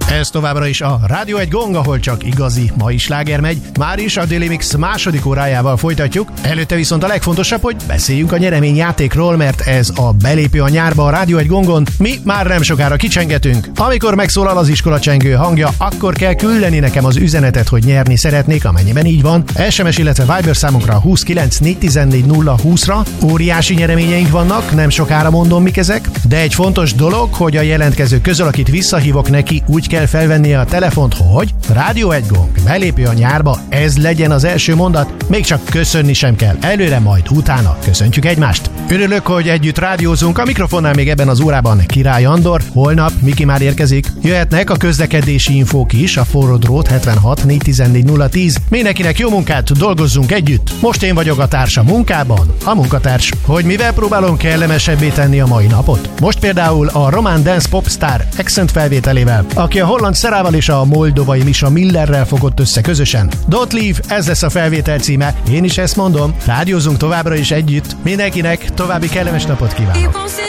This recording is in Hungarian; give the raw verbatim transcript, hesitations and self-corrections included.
Ez továbbra is a Rádió egy Gong, ahol csak igazi mai sláger megy. Már is a Daily Mix második órájával folytatjuk. Előtte viszont a legfontosabb, hogy beszéljünk a nyereményjátékról, mert ez a belépő a nyárba a Rádió egy Gongon. Mi már nem sokára kicsengetünk. Amikor megszólal az iskola csengő hangja, akkor kell küldeni nekem az üzenetet, hogy nyerni szeretnék, amennyiben így van. es em es, illetve Viber számunkra huszonkilenc négyszáztizennégy nulla húszra. Óriási nyereményeink vannak, nem sokára mondom, mik ezek. De egy fontos dolog, hogy a jelentkezők közül, akit visszahívok neki, úgy kell felvennie a telefont, hogy Rádió egy Gong, belépő a nyárba, ez legyen az első mondat, még csak köszönni sem kell. Előre, majd utána köszöntjük egymást. Örülök, hogy együtt rádiózunk, a mikrofonnál még ebben az órában Király Andor, holnap Miki már érkezik. Jöhetnek a közlekedési infók is, a forró drót hetvenhat négyszáztizennégy nulla tíz. Mindenkinek jó munkát, dolgozzunk együtt. Most én vagyok a társa munkában, a munkatárs. Hogy mivel próbálom kellemesebbé tenni a mai napot? Most például a román dance popstar Accent felvételével, aki a holland Szerával és a moldovai Misha Millerrel fogott össze közösen. Don't Leave, ez lesz a felvétel címe. Én is ezt mondom. Rádiózunk továbbra is együtt. Mindenkinek további kellemes napot kívánok.